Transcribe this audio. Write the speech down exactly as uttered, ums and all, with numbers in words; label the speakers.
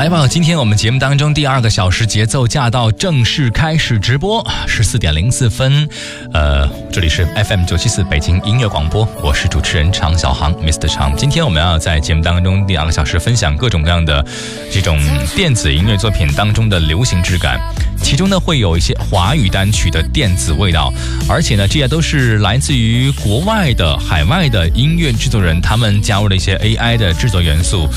Speaker 1: 来吧，今天我们节目当中第二个小时节奏驾到，正式开始直播，十四点零四分。呃，这里是 F M 九七四北京音乐广播，我是主持人常小航 Mister 常。今天我们要在节目当中第二个小时分享各种各样的这种电子音乐作品当中的流行质感，其中呢会有一些华语单曲的电子味道，而且呢这些都是来自于国外的海外的音乐制作人，他们加入了一些 A I 的制作元素，